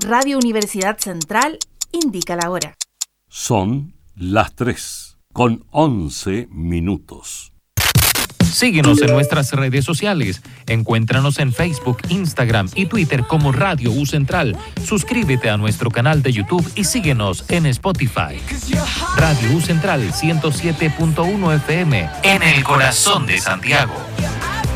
Radio Universidad Central indica la hora. Son las 3:11. Síguenos en nuestras redes sociales. Encuéntranos en Facebook, Instagram y Twitter como Radio U Central. Suscríbete a nuestro canal de YouTube y síguenos en Spotify. Radio U Central 107.1 FM en el corazón de Santiago.